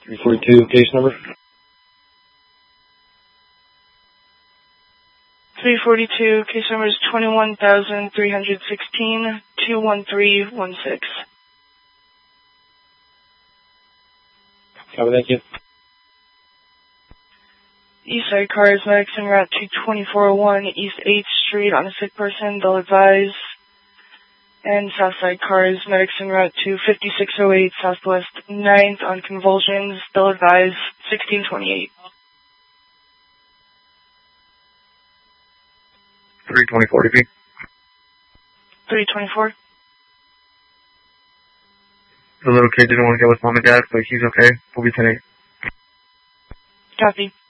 342, case number? 342, case number is 21,316, 21316. Copy, thank you. Eastside cars, medics en route to 2401 East 8th Street on a sick person, they'll advise. And Southside cars, medics en route to 5608 Southwest 9th on convulsions, they'll advise 1628. 324 DP. 324. The little kid didn't want to go with mom and dad, but he's okay. We'll be 10-8. Copy.